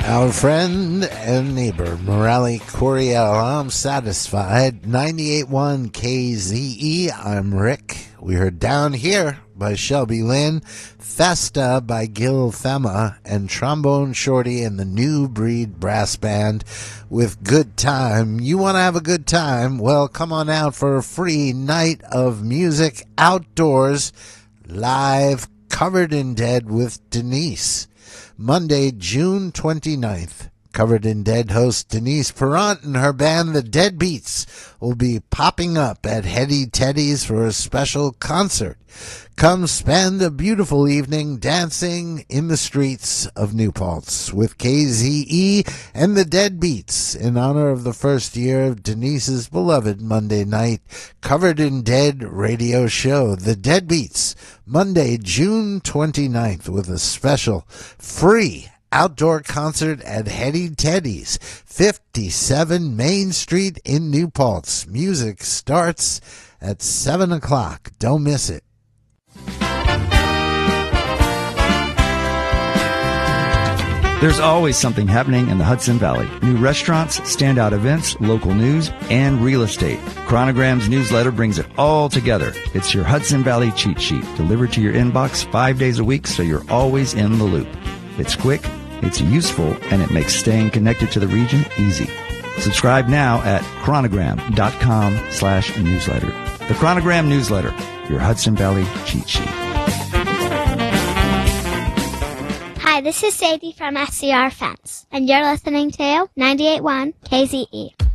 Our friend and neighbor, Morale Coriel, I'm satisfied. 98.1 KZE, I'm Rick. We heard Down Here by Shelby Lynn, Festa by Gil Thema, and Trombone Shorty and the New Breed Brass Band with Good Time. You want to have a good time? Well, come on out for a free night of music outdoors, live, Covered in Dead with Denise. Monday, June 29th. Covered in Dead host Denise Perrant and her band The Deadbeats will be popping up at Hetty Teddy's for a special concert. Come spend a beautiful evening dancing in the streets of New Paltz with KZE and The Deadbeats in honor of the first year of Denise's beloved Monday night Covered in Dead radio show. The Deadbeats, Monday, June 29th, with a special free outdoor concert at Hetty Teddy's, 57 Main Street in New Paltz. Music starts at 7 o'clock. Don't miss it. There's always something happening in the Hudson Valley. New restaurants, standout events, local news, and real estate. Chronogram's newsletter brings it all together. It's your Hudson Valley cheat sheet, delivered to your inbox 5 days a week so you're always in the loop. It's quick, it's useful, and it makes staying connected to the region easy. Subscribe now at chronogram.com/newsletter. The Chronogram newsletter, your Hudson Valley cheat sheet. Hi, this is Sadie from SCR Fence, and you're listening to 98.1 KZE.